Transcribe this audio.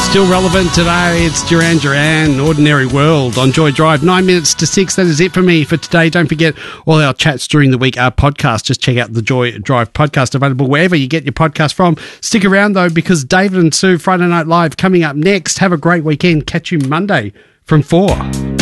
Still relevant today. It's Duran Duran, Ordinary World on Joy Drive. 9 minutes to 6. That is it for me for today. Don't forget all our chats during the week are podcasts. Just check out the Joy Drive podcast, available wherever you get your podcast from. Stick around though, because David and Sue Friday Night Live coming up next. Have a great weekend. Catch you Monday from 4.